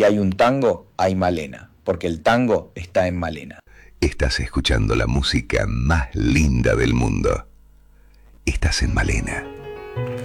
si hay un tango, hay Malena, porque el tango está en Malena. Estás escuchando la música más linda del mundo. Estás en Malena.